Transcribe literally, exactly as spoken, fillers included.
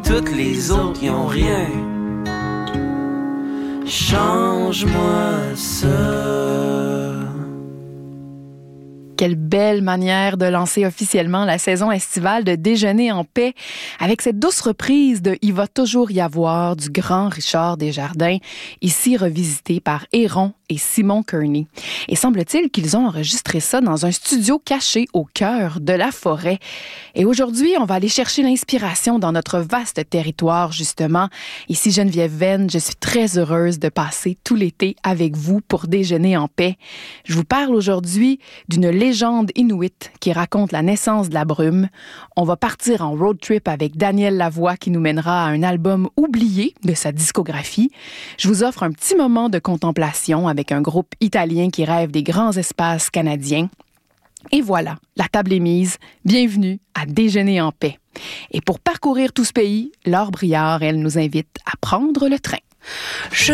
toutes les autres y ont rien. Change-moi ça. Quelle belle manière de lancer officiellement la saison estivale de Déjeuner en paix avec cette douce reprise de « Il va toujours y avoir » du grand Richard Desjardins, ici revisité par Héron et Simon Kearney. Et semble-t-il qu'ils ont enregistré ça dans un studio caché au cœur de la forêt. Et aujourd'hui, on va aller chercher l'inspiration dans notre vaste territoire, justement. Ici Geneviève Venn, je suis très heureuse de passer tout l'été avec vous pour Déjeuner en paix. Je vous parle aujourd'hui d'une légende inuite qui raconte la naissance de la brume. On va partir en road trip avec Daniel Lavoie qui nous mènera à un album oublié de sa discographie. Je vous offre un petit moment de contemplation avec avec un groupe italien qui rêve des grands espaces canadiens. Et voilà, la table est mise. Bienvenue à Déjeuner en paix. Et pour parcourir tout ce pays, Laure Briard, elle nous invite à prendre le train. Je